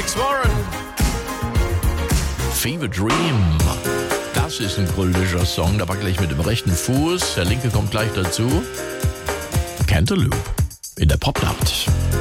Alex Warren. Fever Dream. Das ist ein gründlicher Song, da war gleich mit dem rechten Fuß. Der linke kommt gleich dazu. Cantaloupe in der Popnacht.